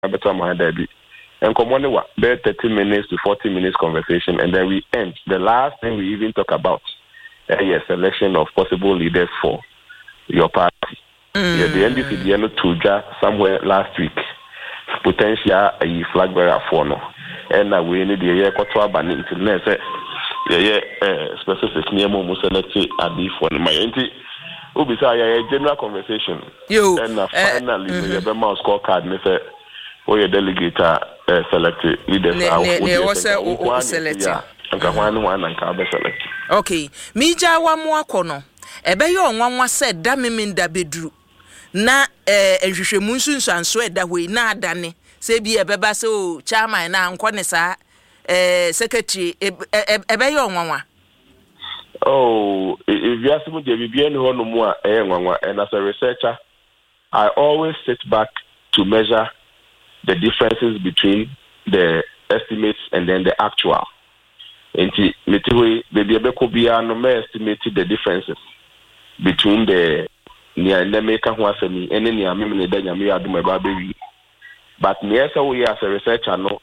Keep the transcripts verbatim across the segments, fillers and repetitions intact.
better my baby. And come on, what? There thirty minutes to forty minutes conversation, and then we end. The last thing we even talk about is uh, a selection of possible leaders for your party. Mm. Yeah, the N D C the end to somewhere last week. Potential a flag bearer for no, and uh, we need the year quarter banning to next. Yeah, yeah, specific name of selected at the phone. My auntie, who beside a general conversation. You and uh, finally, we have a mouse scorecard. Me say, oh, your delegate uh, selected leaders. Ne was a selected. And one one and can be selected. Okay, me jawa mo akono. Ebe yo nwanwa said da memin da bedru. Na eh ehwehwemu nsunsu anso eda hoi na adane. Se bi ebeba se o chairman na anko ne sa eh secretary ebe yo nwanwa. Oh, if you ask me, there be any one more, and as a researcher, I always sit back to measure the differences between the estimates and then the actual. And the baby could be estimated the differences between the near Nemeka Huasemi and any Amini Danyami Aduma baby. But yes, we as a researcher know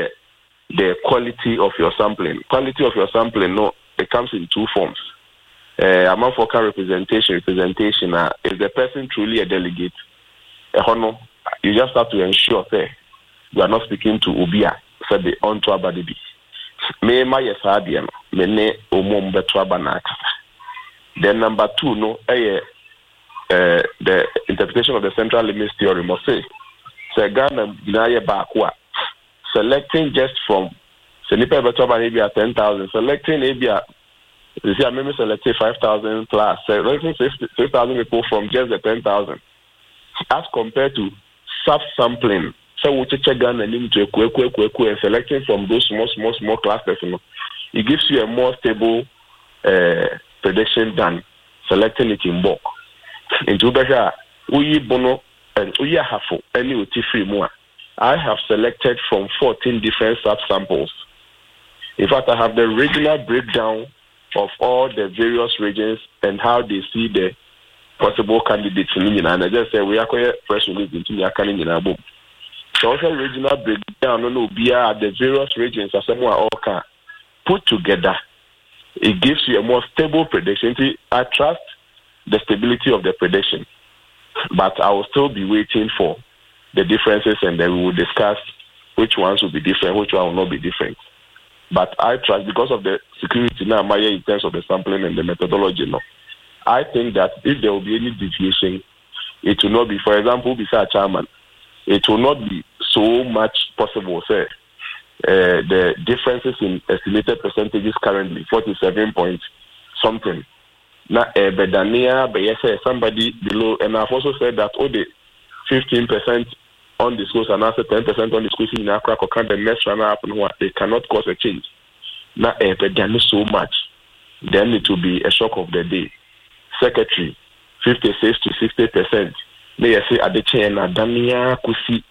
the quality of your sampling. Quality of your sampling, no. It comes in two forms. Uh, among for representation, representation uh, is the person truly a delegate? Uh, you just have to ensure that you are not speaking to Ubia, said the on to Abadibi. Me my yes hadian, me ne umum betwabanaka. Then number two, no, uh, uh, the interpretation of the central limits theory must say, say Ghana Ginaya Bakwa, selecting just from Senipa Betwaba maybe at ten thousand, selecting maybe at you see, I maybe selected five thousand plus, selecting six thousand people from just the ten thousand, as compared to sub-sampling. So we check Ghana and into a quick, quick, quick, quick, selecting from those small, small, small clusters. You know, it gives you a more stable uh, prediction than selecting it in bulk. Into better, we bono and we have any uti free more. I have selected from fourteen different sub-samples. In fact, I have the regional breakdown of all the various regions and how they see the possible candidates in and I just say we are quite fresh release into the academy in our book. So also regional breakdown no be at the various regions as someone all can put together. It gives you a more stable prediction. I trust the stability of the prediction, but I will still be waiting for the differences and then we will discuss which ones will be different, which one will not be different. But I trust because of the security now, my in terms of the sampling and the methodology. No, I think that if there will be any deviation, it will not be, for example, besides chairman, it will not be so much possible. Say, uh, the differences in estimated percentages currently, forty-seven point something. Now, uh, Bedania, but yes, somebody below, and I've also said that all the fifteen percent on the schools and also ten percent on the schools in Accra or can the next run up and what they cannot cause a change. Now, if they done so much, then it will be a shock of the day. Secretary, fifty-six to sixty percent. May I say at the chain, Dania Kusi.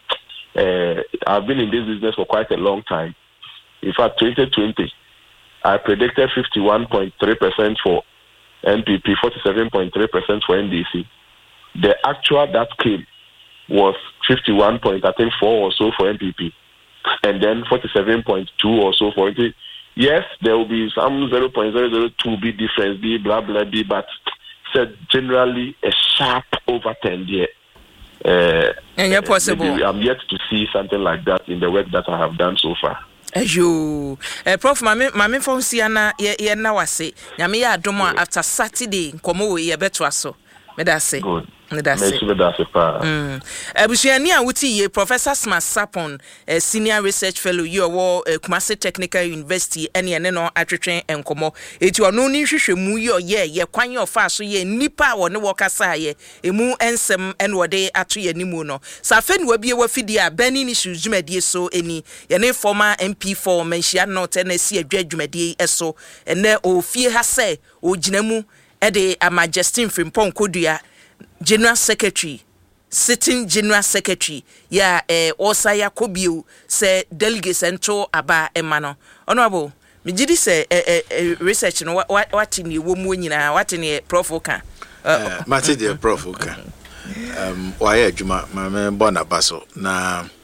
I've been in this business for quite a long time. In fact, twenty twenty, I predicted fifty-one point three percent for N P P, forty-seven point three percent for N D C. The actual that came was fifty-one point I think four or so for N P P, and then forty-seven point two or so for N P P. Yes, there will be some zero point zero zero two B difference, B blah blah B, but said generally a sharp overturn there. Uh, and you're possible. I'm yet to see something like that in the work that I have done so far. Ayo, uh, Prof, mami, mami from Siana, ye ye na wase. Nyami ya adomo after Saturday, komo we ye beto aso. Me da se. Good. That's it. Mm. Abusuani a wuti ye Professor Smart Sapon, a senior research fellow you are uh, Kumasi Technical University any ene no atwetwen enkomo. Eti ono ni hwehwe mu ye ye ye kwan ye ofa so ye nipa wo ne wokasa ye emu ensem en wode ato ye nimu no. Sa fe ni wabie wafidi a bani ni huzumedie so eni ye ne former M P four menhia no tenesi adwadwumedie eso ene ofie ha se oginamu e de ama Justin Frimpong Kodua General Secretary, sitting General Secretary, ya eh Osaya Kobio say delegates ento aba emano. Honorable, me jidi say eh eh research no what what in you wo mu nyina what in Prof Oka. Uh, Mati de Prof Oka. Um why adwuma ma me bona baso na